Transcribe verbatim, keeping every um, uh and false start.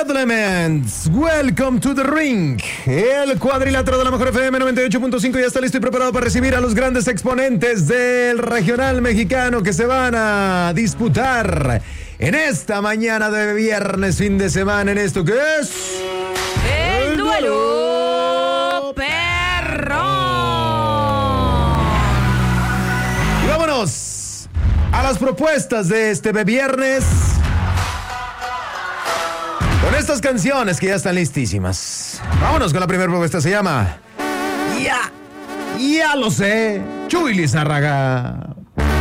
gentlemen, welcome to the ring. El cuadrilátero de la mejor F M noventa y ocho punto cinco ya está listo y preparado para recibir a los grandes exponentes del regional mexicano que se van a disputar en esta mañana de viernes, fin de semana, en esto que es... ¡El duelo perro! Y vámonos a las propuestas de este viernes con estas canciones que ya están listísimas. Vámonos con la primera propuesta, se llama Ya, ya lo sé, Chuy Lizárraga.